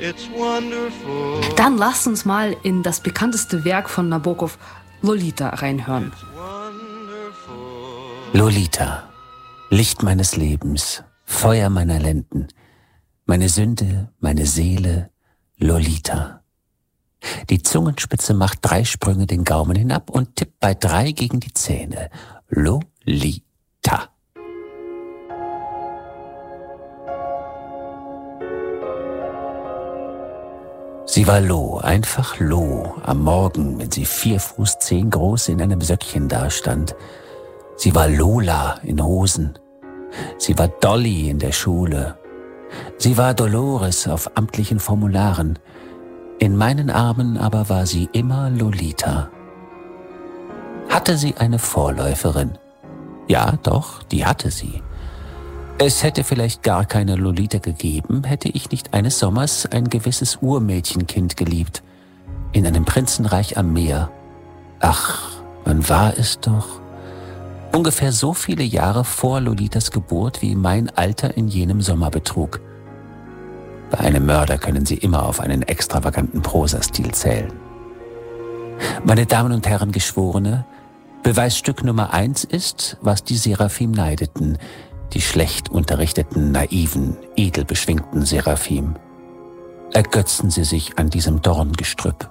Dann lasst uns mal in das bekannteste Werk von Nabokov, Lolita, reinhören. Lolita, Licht meines Lebens, Feuer meiner Lenden, meine Sünde, meine Seele, Lolita. Die Zungenspitze macht 3 Sprünge den Gaumen hinab und tippt bei 3 gegen die Zähne. Lolita. Sie war Lo, einfach Lo, am Morgen, wenn sie 4 Fuß 10 groß in einem Söckchen dastand. Sie war Lola in Hosen. Sie war Dolly in der Schule. Sie war Dolores auf amtlichen Formularen. In meinen Armen aber war sie immer Lolita. Hatte sie eine Vorläuferin? Ja, doch, die hatte sie. Es hätte vielleicht gar keine Lolita gegeben, hätte ich nicht eines Sommers ein gewisses Urmädchenkind geliebt, in einem Prinzenreich am Meer. Ach, wann war es doch? Ungefähr so viele Jahre vor Lolitas Geburt, wie mein Alter in jenem Sommer betrug. Bei einem Mörder können Sie immer auf einen extravaganten Prosastil zählen. Meine Damen und Herren Geschworene, Beweisstück Nummer 1 ist, was die Seraphim neideten, die schlecht unterrichteten, naiven, edel beschwingten Seraphim. Ergötzen Sie sich an diesem Dorngestrüpp.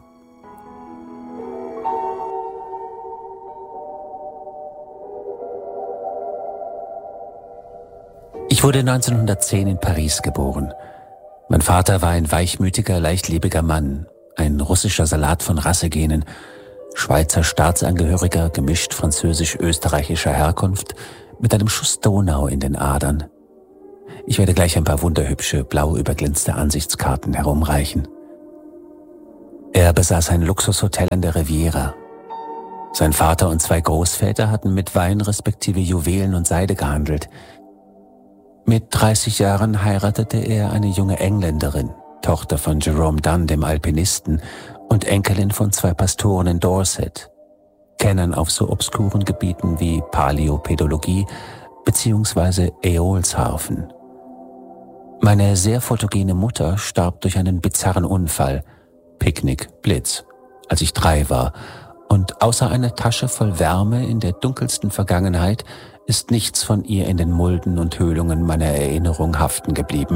Ich wurde 1910 in Paris geboren. Mein Vater war ein weichmütiger, leichtlebiger Mann, ein russischer Salat von Rassegenen, Schweizer Staatsangehöriger, gemischt französisch-österreichischer Herkunft, mit einem Schuss Donau in den Adern. Ich werde gleich ein paar wunderhübsche, blau überglänzte Ansichtskarten herumreichen. Er besaß ein Luxushotel an der Riviera. Sein Vater und 2 Großväter hatten mit Wein respektive Juwelen und Seide gehandelt. Mit 30 Jahren heiratete er eine junge Engländerin, Tochter von Jerome Dunn, dem Alpinisten, und Enkelin von 2 Pastoren in Dorset, Kennern auf so obskuren Gebieten wie Paläopedologie bzw. Äolsharfen. Meine sehr photogene Mutter starb durch einen bizarren Unfall, Picknick, Blitz, als ich 3 war, und außer einer Tasche voll Wärme in der dunkelsten Vergangenheit ist nichts von ihr in den Mulden und Höhlungen meiner Erinnerung haften geblieben.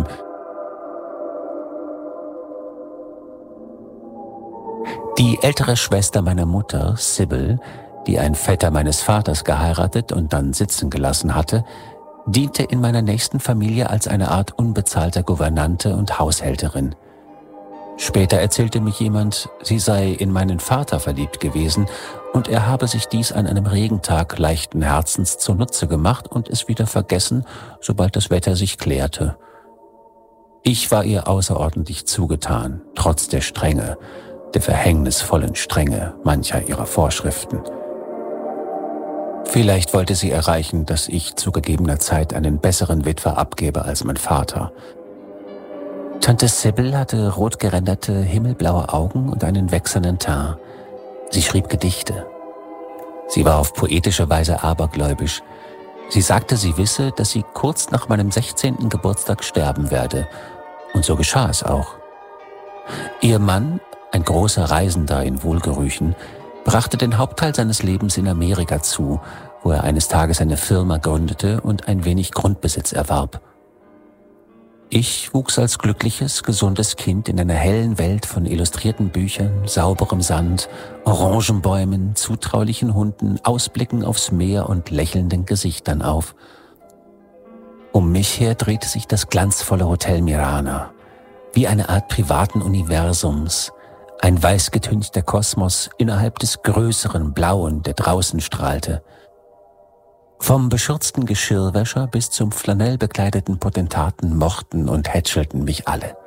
Die ältere Schwester meiner Mutter, Sybil, die ein Vetter meines Vaters geheiratet und dann sitzen gelassen hatte, diente in meiner nächsten Familie als eine Art unbezahlter Gouvernante und Haushälterin. Später erzählte mich jemand, sie sei in meinen Vater verliebt gewesen und er habe sich dies an einem Regentag leichten Herzens zunutze gemacht und es wieder vergessen, sobald das Wetter sich klärte. Ich war ihr außerordentlich zugetan, trotz der Strenge, der verhängnisvollen Strenge mancher ihrer Vorschriften. Vielleicht wollte sie erreichen, dass ich zu gegebener Zeit einen besseren Witwer abgebe als mein Vater. Tante Sybil hatte rotgeränderte, himmelblaue Augen und einen wächsernen Teint. Sie schrieb Gedichte. Sie war auf poetische Weise abergläubisch. Sie sagte, sie wisse, dass sie kurz nach meinem 16. Geburtstag sterben werde. Und so geschah es auch. Ihr Mann, ein großer Reisender in Wohlgerüchen, brachte den Hauptteil seines Lebens in Amerika zu, wo er eines Tages eine Firma gründete und ein wenig Grundbesitz erwarb. Ich wuchs als glückliches, gesundes Kind in einer hellen Welt von illustrierten Büchern, sauberem Sand, Orangenbäumen, zutraulichen Hunden, Ausblicken aufs Meer und lächelnden Gesichtern auf. Um mich her drehte sich das glanzvolle Hotel Mirana, wie eine Art privaten Universums, ein weißgetünchter Kosmos innerhalb des größeren Blauen, der draußen strahlte. Vom beschürzten Geschirrwäscher bis zum flanellbekleideten Potentaten mochten und hätschelten mich alle.